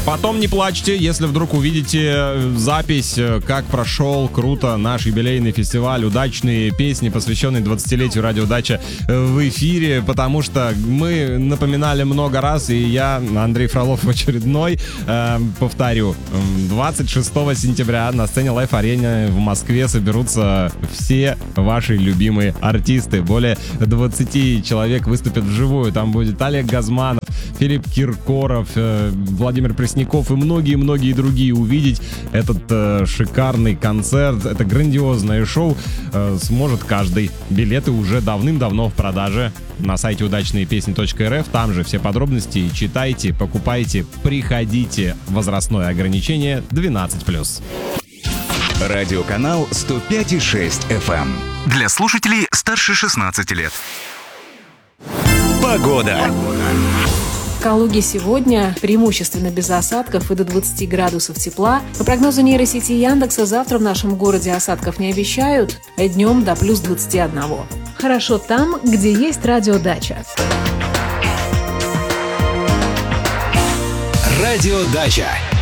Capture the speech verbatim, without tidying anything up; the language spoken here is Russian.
Потом не плачьте, если вдруг увидите запись, как прошел круто наш юбилейный фестиваль «Удачные песни», посвященный двадцатилетию радио «Дача» в эфире, потому что мы напоминали много раз, и я, Андрей Фролов, в очередной, э, повторю, двадцать шестого сентября на сцене Life Arena в Москве соберутся все ваши любимые артисты. Более двадцати человек выступят вживую. Там будет Олег Газманов, Филипп Киркоров, э, Владимир Пресняков и многие-многие другие. Увидеть этот э, шикарный концерт, это грандиозное шоу э, сможет каждый. Билеты уже давным-давно в продаже на сайте удачные песни точка эр эф. Там же все подробности. Читайте, покупайте, приходите. Возрастное ограничение двенадцать плюс. Радиоканал сто пять и шесть эф эм. Для слушателей старше шестнадцати лет. Погода. В Калуге сегодня преимущественно без осадков и до двадцати градусов тепла. По прогнозу нейросети Яндекса, завтра в нашем городе осадков не обещают, а днем до плюс двадцати одного. Хорошо там, где есть радиодача. Радиодача.